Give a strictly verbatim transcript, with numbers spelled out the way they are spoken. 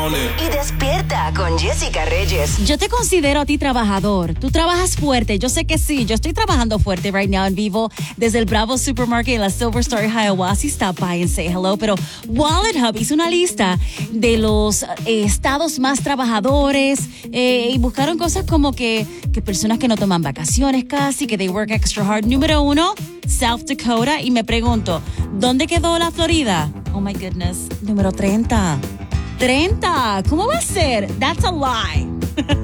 Y despierta con Jessica Reyes. Yo te considero a ti trabajador. Tú trabajas fuerte. Yo sé que sí. Yo estoy trabajando fuerte right now en vivo desde el Bravo Supermarket en la Silver Star Hiawassee. Stop by and say hello. Pero Wallet Hub hizo una lista de los eh, estados más trabajadores eh, y buscaron cosas como que, que personas que no toman vacaciones casi, que they work extra hard. Número uno, South Dakota. Y me pregunto, ¿dónde quedó la Florida? Oh my goodness. Número treinta. treinta. ¿Cómo va a ser? That's a lie.